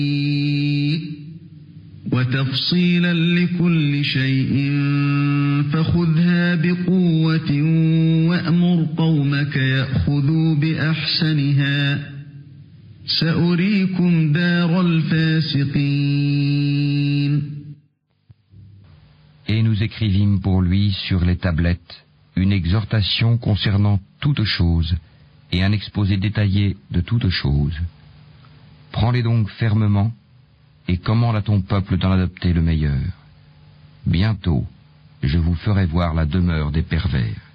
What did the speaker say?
وتفصيلا لكل شيء فخذها بقوة وأمر قومك يأخذوا بأحسنها سأريكم دار الفاسقين. Et nous écrivîmes pour lui sur les tablettes une exhortation concernant toutes choses et un exposé détaillé de toutes choses. Prends-les donc fermement et commande à ton peuple d'en adopter le meilleur. Bientôt, je vous ferai voir la demeure des pervers.